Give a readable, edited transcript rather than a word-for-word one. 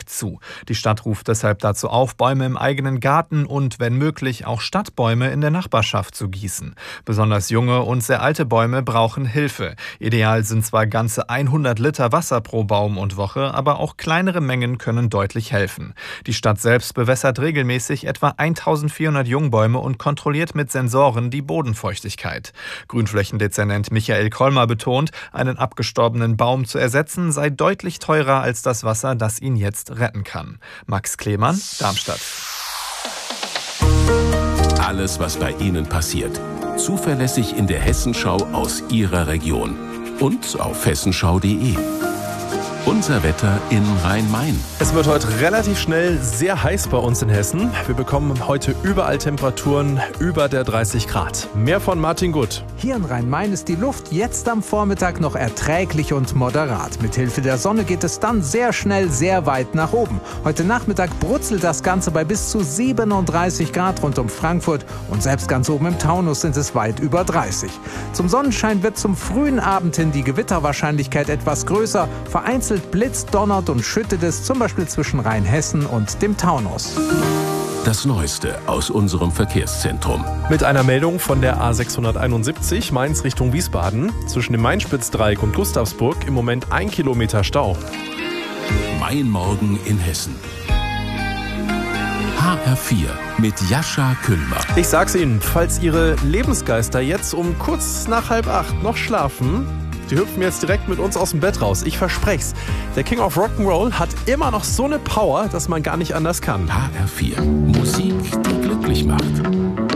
zu. Die Stadt ruft deshalb dazu auf, Bäume im eigenen Garten und, wenn möglich, auch Stadtbäume in der Nachbarschaft zu gießen. Besonders junge und sehr alte Bäume brauchen Hilfe. Ideal sind zwar ganze 100 Liter Wasser pro Baum und Woche, aber auch kleinere Mengen können deutlich helfen. Die Stadt selbst bewässert regelmäßig etwa 1400 Jungbäume und kontrolliert mit Sensoren die Bodenfeuchtigkeit. Grünflächendezernent Michael Kolmer betont, einen abgestorbenen Baum zu ersetzen sei deutlich teurer als das Wasser, das ihn jetzt retten kann. Max Klemann, Darmstadt. Alles, was bei Ihnen passiert, zuverlässig in der Hessenschau aus Ihrer Region und auf hessenschau.de. Unser Wetter in Rhein-Main. Es wird heute relativ schnell sehr heiß bei uns in Hessen. Wir bekommen heute überall Temperaturen über der 30 Grad. Mehr von Martin Gutt. Hier in Rhein-Main ist die Luft jetzt am Vormittag noch erträglich und moderat. Mithilfe der Sonne geht es dann sehr schnell sehr weit nach oben. Heute Nachmittag brutzelt das Ganze bei bis zu 37 Grad rund um Frankfurt und selbst ganz oben im Taunus sind es weit über 30. Zum Sonnenschein wird zum frühen Abend hin die Gewitterwahrscheinlichkeit etwas größer. Vereinzelt blitzt, donnert und schüttet es, zum Beispiel zwischen Rheinhessen und dem Taunus. Das Neueste aus unserem Verkehrszentrum. Mit einer Meldung von der A671 Mainz Richtung Wiesbaden. Zwischen dem Mainspitzdreieck und Gustavsburg im Moment 1 Kilometer Stau. Mein Morgen in Hessen. HR4 mit Jascha Küllmer. Ich sag's Ihnen, falls Ihre Lebensgeister jetzt um kurz nach 7:30 noch schlafen, die hüpfen jetzt direkt mit uns aus dem Bett raus. Ich versprech's. Der King of Rock'n'Roll hat immer noch so eine Power, dass man gar nicht anders kann. HR4. Musik, die glücklich macht.